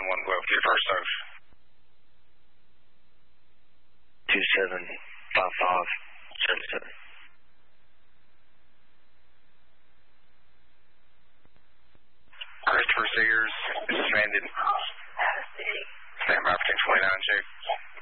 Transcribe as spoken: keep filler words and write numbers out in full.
one will be first of. two seven five five seven seven. Christopher Sears is stranded. Stand by for ten twenty-nine, check.